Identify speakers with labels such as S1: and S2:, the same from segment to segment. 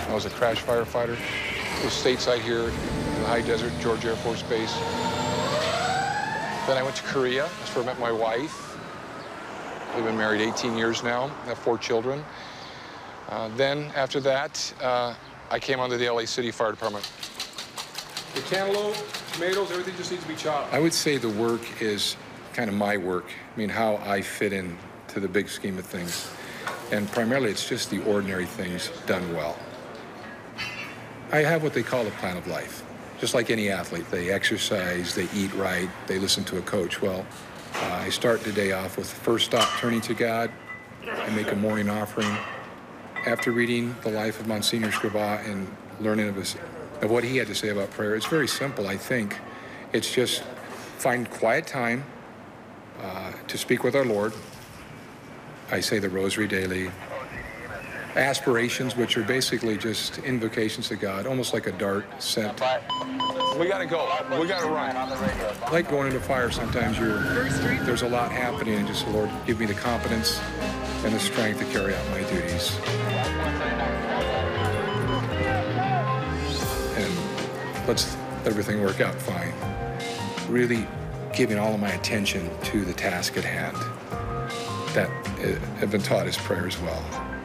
S1: I was a crash firefighter. It was stateside here in the high desert, George Air Force Base. Then I went to Korea. That's where I met my wife. We've been married 18 years now, have 4 children. Then, after that, I came onto the LA City Fire Department. The cantaloupe, tomatoes, everything just needs to be chopped. I would say the work is kind of my work. I mean, how I fit in to the big scheme of things. And primarily, it's just the ordinary things done well. I have what they call a plan of life. Just like any athlete, they exercise, they eat right, they listen to a coach. Well, I start the day off with the first stop, turning to God. I make a morning offering. After reading the life of Monsignor Scribah and learning of what he had to say about prayer, it's very simple, I think. It's just find quiet time to speak with our Lord. I say the rosary daily. Aspirations, which are basically just invocations to God, almost like a dart sent. We gotta go. We gotta run. Like going into fire, sometimes there's a lot happening, and just, Lord, give me the confidence and the strength to carry out my duties. And let's let everything work out fine. Really giving all of my attention to the task at hand. That have been taught as prayer as well.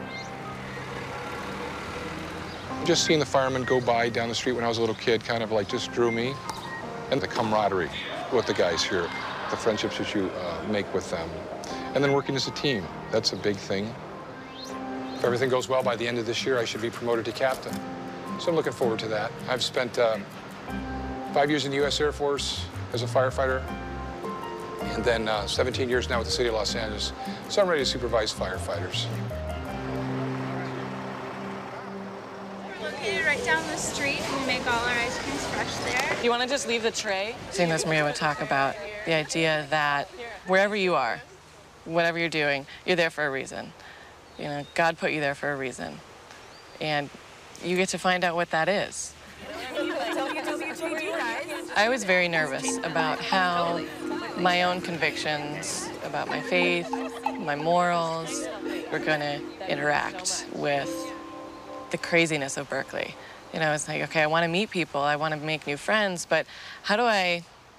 S1: Just seeing the firemen go by down the street when I was a little kid kind of like just drew me. And the camaraderie with the guys here, the friendships that you make with them. And then working as a team, that's a big thing. If everything goes well, by the end of this year, I should be promoted to captain. So I'm looking forward to that. I've spent 5 years in the U.S. Air Force as a firefighter, and then 17 years now with the City of Los Angeles. So I'm ready to supervise firefighters.
S2: Located right down the street, and we make all our ice creams fresh there.
S3: You want to just leave the tray? St. Maria would talk about the idea that wherever you are, whatever you're doing, you're there for a reason. You know, God put you there for a reason. And you get to find out what that is. I was very nervous about how my own convictions about my faith, my morals, were going to interact with the craziness of Berkeley. You know, it's like, okay, I want to meet people, I want to make new friends, but how do I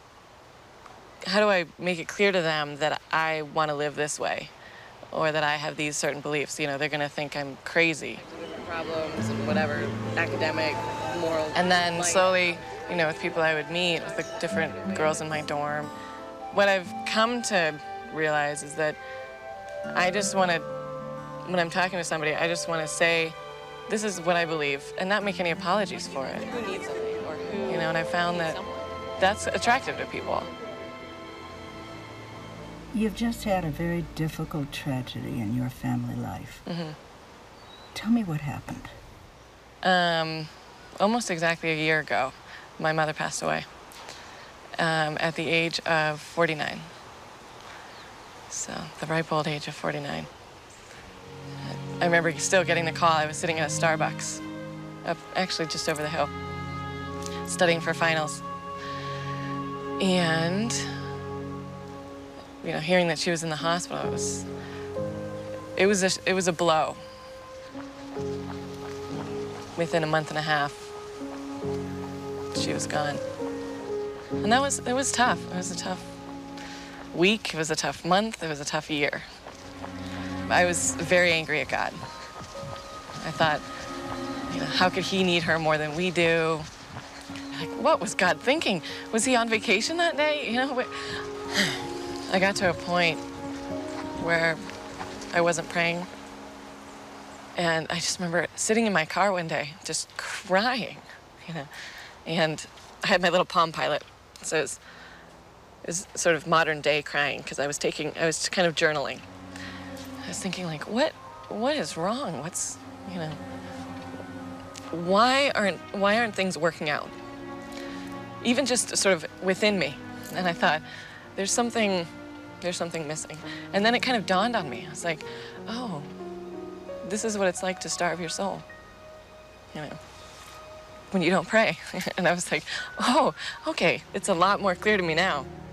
S3: make it clear to them that I want to live this way, or that I have these certain beliefs? You know, they're going to think I'm crazy. Different problems and whatever, academic, moral. And then slowly, you know, with people I would meet, with the different girls in my dorm, what I've come to realize is that I just want to, when I'm talking to somebody, I just want to say, this is what I believe, and not make any apologies for it. Who needs something, or who, you know, and I found that that's attractive to people.
S4: You've just had a very difficult tragedy in your family life. Mm-hmm. Tell me what happened.
S3: Almost exactly a year ago, my mother passed away at the age of 49. So, the ripe old age of 49. I remember still getting the call. I was sitting at a Starbucks, up actually just over the hill, studying for finals. And, you know, hearing that she was in the hospital, it was a blow. Within a month and a half, she was gone. And it was tough. It was a tough week, it was a tough month, it was a tough year. I was very angry at God. I thought, you know, how could he need her more than we do? Like, what was God thinking? Was he on vacation that day? You know, I got to a point where I wasn't praying. And I just remember sitting in my car one day, just crying, you know. And I had my little Palm Pilot, so it was sort of modern day crying, because I was kind of journaling. I was thinking, like, what is wrong? What's, you know, why aren't things working out? Even just sort of within me. And I thought, there's something missing. And then it kind of dawned on me. I was like, oh, this is what it's like to starve your soul, you know, when you don't pray. And I was like, oh, okay, it's a lot more clear to me now.